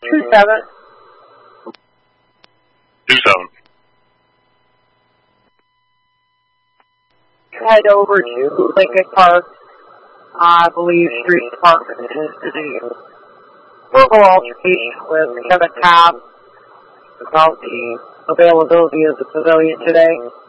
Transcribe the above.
27. 27. Head over to Lincoln Park. I believe Street Department is the verbal altercation with Kevin Cobb about the availability of the pavilion today.